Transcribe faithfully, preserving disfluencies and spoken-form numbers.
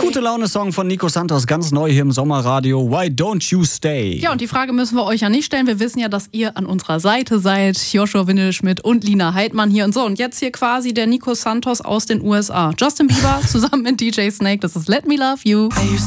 Gute Laune-Song von Nico Santos, ganz neu hier im Sommerradio. Why don't you stay? Ja, und die Frage müssen wir euch ja nicht stellen. Wir wissen ja, dass ihr an unserer Seite seid. Joshua Windelschmidt und Lina Heidmann hier und so. Und jetzt hier quasi der Nico Santos aus den U S A. Justin Bieber zusammen mit D J Snake. Das ist Let Me Love You.